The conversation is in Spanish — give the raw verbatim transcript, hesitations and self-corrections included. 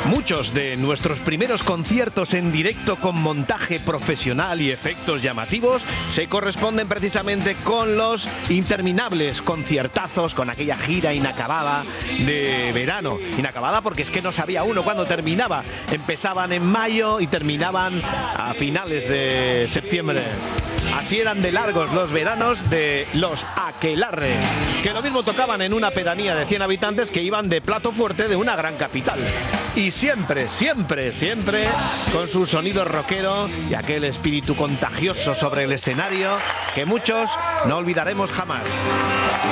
Muchos de nuestros primeros conciertos en directo con montaje profesional y efectos llamativos se corresponden precisamente con los interminables conciertazos, con aquella gira inacabada de verano. Inacabada porque es que no sabía uno cuándo terminaba. Empezaban en mayo y terminaban a finales de septiembre. Así eran de largos los veranos de los Aquelarre, que lo mismo tocaban en una pedanía de cien habitantes que iban de plato fuerte de una gran capital. Y siempre, siempre, siempre con su sonido rockero y aquel espíritu contagioso sobre el escenario que muchos no olvidaremos jamás.